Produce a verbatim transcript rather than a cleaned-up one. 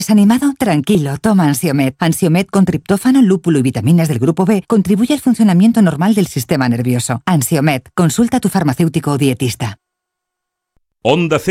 ¿Desanimado? Tranquilo, toma Ansiomed. Ansiomed con triptófano, lúpulo y vitaminas del grupo B contribuye al funcionamiento normal del sistema nervioso. Ansiomed, consulta a tu farmacéutico o dietista. Onda